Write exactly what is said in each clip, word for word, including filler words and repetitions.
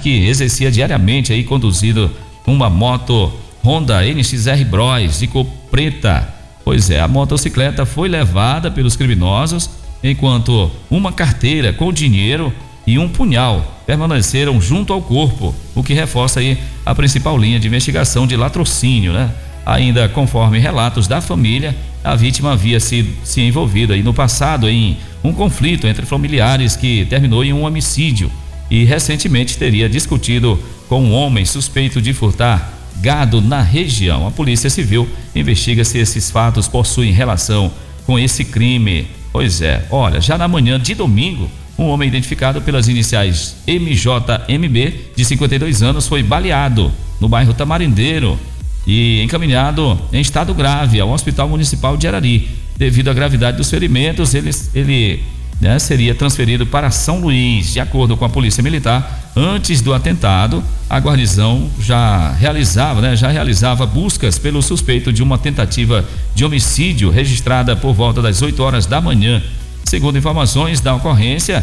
que exercia diariamente aí conduzido uma moto Honda N X R Bros de cor preta. Pois é, a motocicleta foi levada pelos criminosos, enquanto uma carteira com dinheiro e um punhal permaneceram junto ao corpo, o que reforça aí a principal linha de investigação de latrocínio, né? Ainda conforme relatos da família, a vítima havia se, se envolvido aí no passado em um conflito entre familiares que terminou em um homicídio e recentemente teria discutido com um homem suspeito de furtar gado na região. A Polícia Civil investiga se esses fatos possuem relação com esse crime. Pois é, olha, já na manhã de domingo, um homem identificado pelas iniciais M J M B, de cinquenta e dois anos, foi baleado no bairro Tamarindeiro e encaminhado em estado grave ao Hospital Municipal de Arari. Devido à gravidade dos ferimentos, ele, ele né, seria transferido para São Luís. De acordo com a Polícia Militar, antes do atentado, a guarnição já realizava, né, já realizava buscas pelo suspeito de uma tentativa de homicídio registrada por volta das oito horas da manhã. Segundo informações da ocorrência,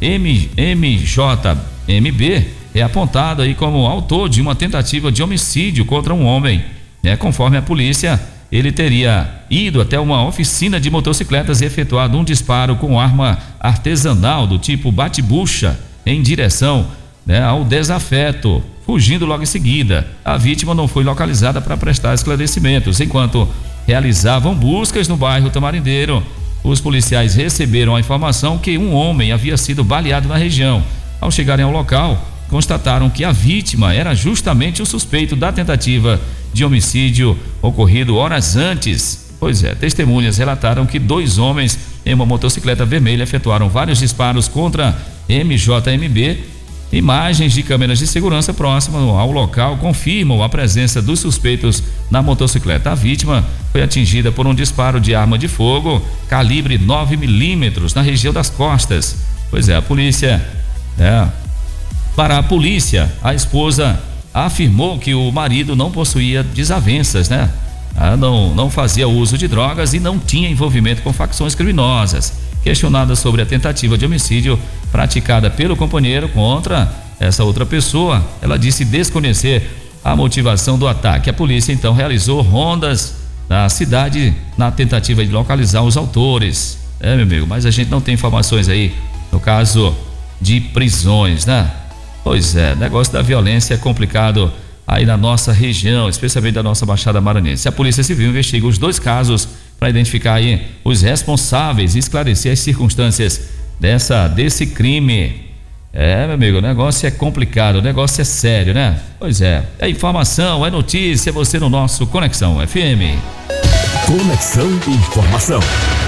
M J M B é apontado aí como autor de uma tentativa de homicídio contra um homem. É, conforme a polícia, ele teria ido até uma oficina de motocicletas e efetuado um disparo com arma artesanal do tipo bate-bucha em direção, né, ao desafeto, fugindo logo em seguida. A vítima não foi localizada para prestar esclarecimentos. Enquanto realizavam buscas no bairro Tamarindeiro, os policiais receberam a informação que um homem havia sido baleado na região. Ao chegarem ao local, constataram que a vítima era justamente o suspeito da tentativa de homicídio ocorrido horas antes. Pois é, testemunhas relataram que dois homens em uma motocicleta vermelha efetuaram vários disparos contra M J M B. Imagens de câmeras de segurança próximas ao local confirmam a presença dos suspeitos na motocicleta. A vítima foi atingida por um disparo de arma de fogo calibre nove milímetros na região das costas. Pois é, a polícia, é, para a polícia, a esposa afirmou que o marido não possuía desavenças, né? Ah, não, não fazia uso de drogas e não tinha envolvimento com facções criminosas. Questionada sobre a tentativa de homicídio praticada pelo companheiro contra essa outra pessoa, ela disse desconhecer a motivação do ataque. A polícia então realizou rondas na cidade na tentativa de localizar os autores. É, meu amigo, mas a gente não tem informações aí no caso de prisões, né? Pois é, negócio da violência é complicado aí na nossa região, especialmente da nossa Baixada Maranhense. A Polícia Civil investiga os dois casos para identificar aí os responsáveis e esclarecer as circunstâncias dessa, desse crime. É, meu amigo, o negócio é complicado, o negócio é sério, né? Pois é, é informação, é notícia, é você no nosso Conexão F M. Conexão Informação.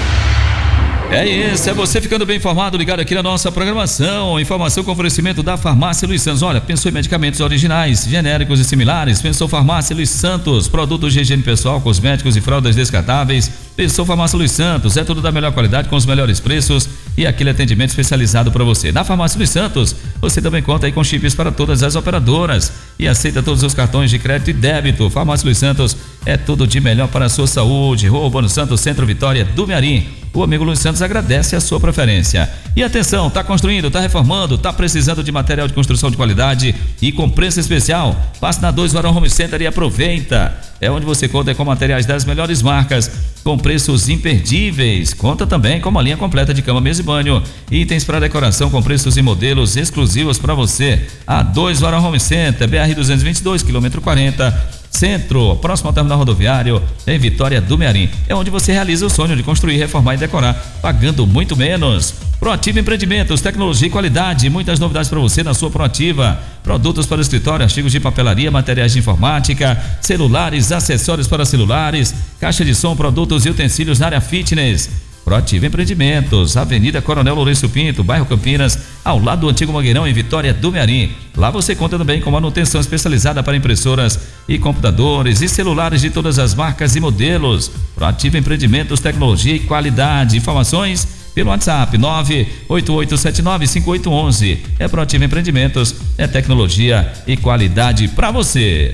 É isso, é você ficando bem informado, ligado aqui na nossa programação. Informação com oferecimento da Farmácia Luiz Santos. Olha, pensou em medicamentos originais, genéricos e similares? Pensou Farmácia Luiz Santos, produtos de higiene pessoal, cosméticos e fraldas descartáveis. Pensou Farmácia Luiz Santos, é tudo da melhor qualidade com os melhores preços e aquele atendimento especializado para você. Na Farmácia Luiz Santos, você também conta aí com chips para todas as operadoras e aceita todos os cartões de crédito e débito. Farmácia Luiz Santos é tudo de melhor para a sua saúde. Rua Urbano Santos, Centro Vitória do Mearim. O amigo Luiz Santos agradece a sua preferência. E atenção, tá construindo, tá reformando, tá precisando de material de construção de qualidade e com preço especial? Passe na dois Varão Home Center e aproveita. É onde você conta com materiais das melhores marcas, com preços imperdíveis. Conta também com uma linha completa de cama, mesa e banho, itens para decoração com preços e modelos exclusivos para você. A dois Varão Home Center, B R duzentos e vinte e dois, quilômetro quarenta, Centro, próximo ao terminal rodoviário, em Vitória do Mearim. É onde você realiza o sonho de construir, reformar e decorar, pagando muito menos. Proativa Empreendimentos, tecnologia e qualidade, muitas novidades para você na sua Proativa. Produtos para o escritório, artigos de papelaria, materiais de informática, celulares, acessórios para celulares, caixa de som, produtos e utensílios na área fitness. Proativa Empreendimentos, Avenida Coronel Lourenço Pinto, bairro Campinas, ao lado do antigo Mangueirão, em Vitória do Mearim. Lá você conta também com manutenção especializada para impressoras e computadores e celulares de todas as marcas e modelos. Proativa Empreendimentos, tecnologia e qualidade. Informações pelo WhatsApp nove oito oito sete nove cinco oito um um. É Proativa Empreendimentos, é tecnologia e qualidade para você.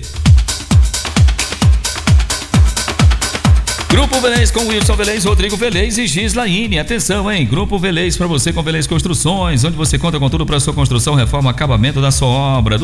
Grupo Velez com Wilson Velez, Rodrigo Velez e Gislaine. Atenção, hein? Grupo Velez para você com Velez Construções, onde você conta com tudo para sua construção, reforma, acabamento da sua obra.